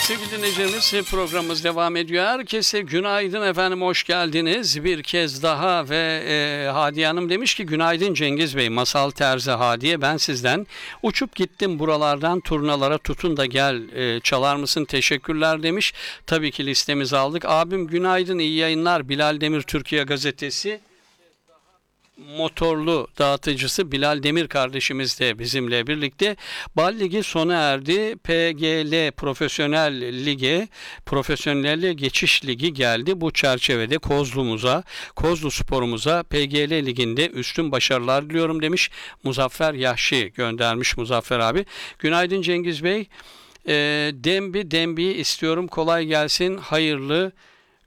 Sevgili dinleyicilerimiz, programımız devam ediyor. Herkese günaydın efendim, hoş geldiniz bir kez daha ve Hadiye Hanım demiş ki günaydın Cengiz Bey, Masal Terzi Hadiye, ben sizden uçup gittim buralardan turnalara, tutun da gel çalar mısın, teşekkürler demiş. Tabii ki listemizi aldık. Abim günaydın, iyi yayınlar. Bilal Demir Türkiye Gazetesi motorlu dağıtıcısı Bilal Demir kardeşimiz de bizimle birlikte. Bal Ligi sona erdi. PGL Profesyonel Lige, Profesyonel Geçiş Ligi geldi. Bu çerçevede Kozlu Spor'umuza PGL Ligi'nde üstün başarılar diliyorum demiş. Muzaffer Yahşi göndermiş Muzaffer abi. Günaydın Cengiz Bey. Dembi istiyorum, kolay gelsin, hayırlı